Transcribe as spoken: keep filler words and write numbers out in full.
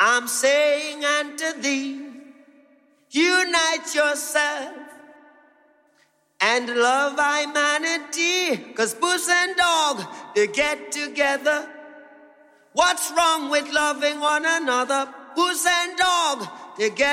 I'm saying unto thee, unite yourself and love humanity, 'cause puss and dog, they get together. What's wrong with loving one another? Puss and dog, they get